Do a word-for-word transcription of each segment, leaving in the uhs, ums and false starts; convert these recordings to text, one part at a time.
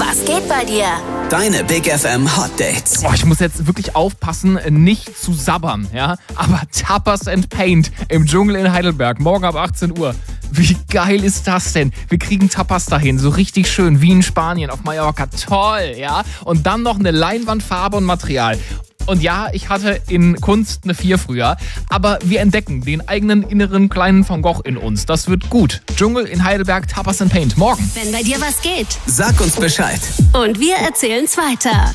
Was geht bei dir? Deine Big F M Hot Dates. Oh, ich muss jetzt wirklich aufpassen, nicht zu sabbern, ja? Aber Tapas and Paint im Dschungel in Heidelberg, morgen ab achtzehn Uhr. Wie geil ist das denn? Wir kriegen Tapas dahin, so richtig schön, wie in Spanien, auf Mallorca. Toll, ja? Und dann noch eine Leinwand, Farbe und Material. Und ja, ich hatte in Kunst eine vier früher, aber wir entdecken den eigenen inneren kleinen Van Gogh in uns. Das wird gut. Dschungel in Heidelberg, Tapas and Paint, morgen. Wenn bei dir was geht. Sag uns Bescheid. Und wir erzählen's weiter.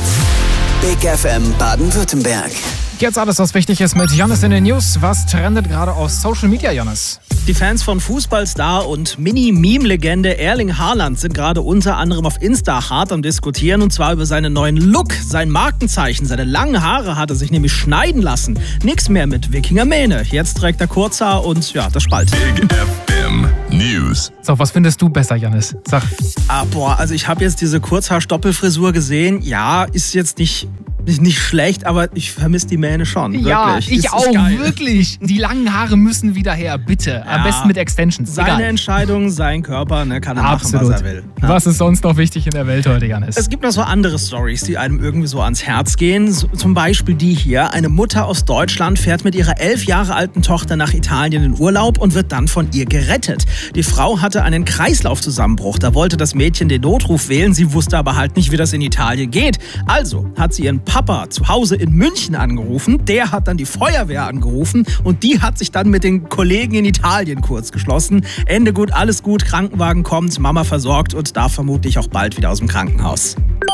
Big F M Baden-Württemberg. Jetzt alles, was wichtig ist mit Jannis in den News. Was trendet gerade auf Social Media, Jannis? Die Fans von Fußballstar und Mini-Meme-Legende Erling Haaland sind gerade unter anderem auf Insta hart am Diskutieren, und zwar über seinen neuen Look, sein Markenzeichen. Seine langen Haare hat er sich nämlich schneiden lassen. Nix mehr mit Wikingermähne. Jetzt trägt er Kurzhaar und ja, das Spalt. Big F M News. So, was findest du besser, Jannis? Sag. Ah, boah, also ich habe jetzt diese Kurzhaar-Stoppelfrisur gesehen. Ja, ist jetzt nicht... Nicht schlecht, aber ich vermisse die Mähne schon. Wirklich. Ja, ich ist, auch, ist geil. Wirklich. Die langen Haare müssen wieder her, bitte. Am Ja, besten mit Extensions. Seine Egal. Entscheidung, sein Körper, ne, kann er Absolut. machen, was er will. Ja. Was ist sonst noch wichtig in der Welt heute, Jannis? Es gibt noch so andere Storys, die einem irgendwie so ans Herz gehen. So, zum Beispiel die hier. Eine Mutter aus Deutschland fährt mit ihrer elf Jahre alten Tochter nach Italien in Urlaub und wird dann von ihr gerettet. Die Frau hatte einen Kreislaufzusammenbruch. Da wollte das Mädchen den Notruf wählen. Sie wusste aber halt nicht, wie das in Italien geht. Also hat sie ihren Papa zu Hause in München angerufen. Der hat dann die Feuerwehr angerufen und die hat sich dann mit den Kollegen in Italien kurz geschlossen. Ende gut, alles gut, Krankenwagen kommt, Mama versorgt und darf vermutlich auch bald wieder aus dem Krankenhaus.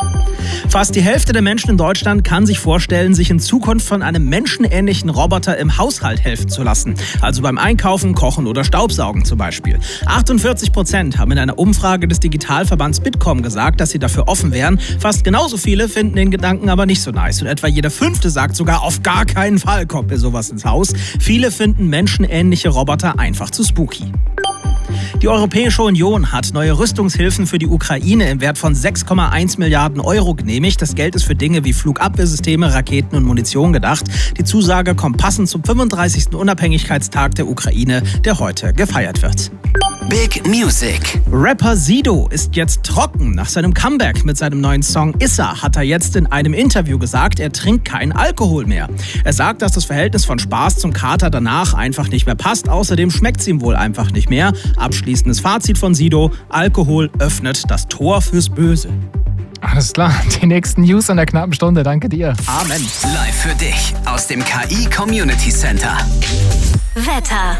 Fast die Hälfte der Menschen in Deutschland kann sich vorstellen, sich in Zukunft von einem menschenähnlichen Roboter im Haushalt helfen zu lassen. Also beim Einkaufen, Kochen oder Staubsaugen zum Beispiel. achtundvierzig Prozent haben in einer Umfrage des Digitalverbands Bitkom gesagt, dass sie dafür offen wären. Fast genauso viele finden den Gedanken aber nicht so nice. Und etwa jeder Fünfte sagt sogar, auf gar keinen Fall kommt mir sowas ins Haus. Viele finden menschenähnliche Roboter einfach zu spooky. Die Europäische Union hat neue Rüstungshilfen für die Ukraine im Wert von sechs Komma eins Milliarden Euro genehmigt. Das Geld ist für Dinge wie Flugabwehrsysteme, Raketen und Munition gedacht. Die Zusage kommt passend zum fünfunddreißigsten Unabhängigkeitstag der Ukraine, der heute gefeiert wird. Big Music. Rapper Sido ist jetzt trocken. Nach seinem Comeback mit seinem neuen Song Issa hat er jetzt in einem Interview gesagt, er trinkt keinen Alkohol mehr. Er sagt, dass das Verhältnis von Spaß zum Kater danach einfach nicht mehr passt. Außerdem schmeckt es ihm wohl einfach nicht mehr. Abschließendes Fazit von Sido: Alkohol öffnet das Tor fürs Böse. Alles klar, die nächsten News in der knappen Stunde. Danke dir. Amen. Live für dich aus dem K I Community Center. Wetter.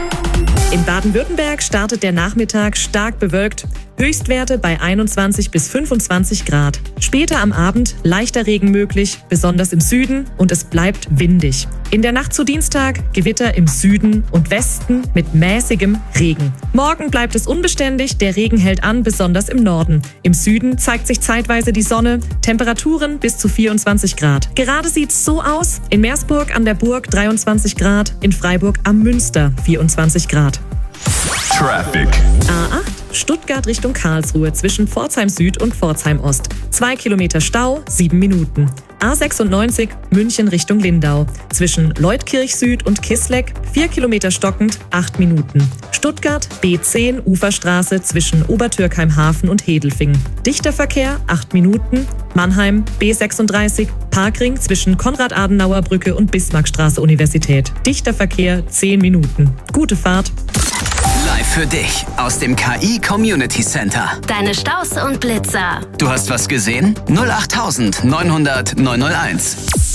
In Baden-Württemberg startet der Nachmittag stark bewölkt. Höchstwerte bei einundzwanzig bis fünfundzwanzig Grad. Später am Abend leichter Regen möglich, besonders im Süden, und es bleibt windig. In der Nacht zu Dienstag Gewitter im Süden und Westen mit mäßigem Regen. Morgen bleibt es unbeständig, der Regen hält an, besonders im Norden. Im Süden zeigt sich zeitweise die Sonne, Temperaturen bis zu vierundzwanzig Grad. Gerade sieht's so aus: in Meersburg an der Burg dreiundzwanzig Grad, in Freiburg am Münster vierundzwanzig Grad. Traffic. A acht Stuttgart Richtung Karlsruhe zwischen Pforzheim Süd und Pforzheim Ost. Zwei Kilometer Stau, sieben Minuten. A sechsundneunzig München Richtung Lindau. Zwischen Leutkirch Süd und Kisleck vier Kilometer stockend, acht Minuten. Stuttgart B zehn Uferstraße zwischen Obertürkheim Hafen und Hedelfingen. Dichter Verkehr, acht Minuten. Mannheim B sechsunddreißig Parkring zwischen Konrad-Adenauer-Brücke und Bismarckstraße Universität. Dichter Verkehr, zehn Minuten. Gute Fahrt. Live für dich aus dem K I Community Center. Deine Staus und Blitzer. Du hast was gesehen? null acht neunhundert neunhunderteins.